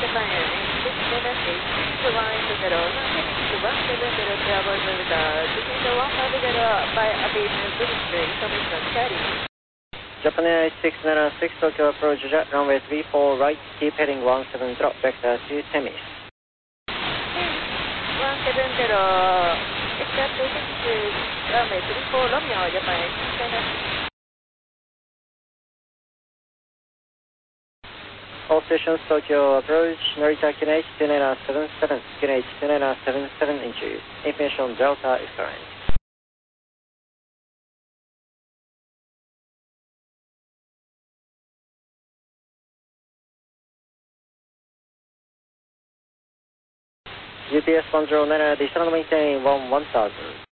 Japan Air, to 180, to 170 to avoid descend to 150 by aviation British information carrying. Japan Air 676 Tokyo approach jet runway 34 right, keep heading 170, vector to Temis. 170, except to runway 34 Romeo, Japan Air 676. All stations Tokyo approach, Narita QNH 2977, QNH 2977 inches. Information Delta is current. UPS 109, additional maintain 1000.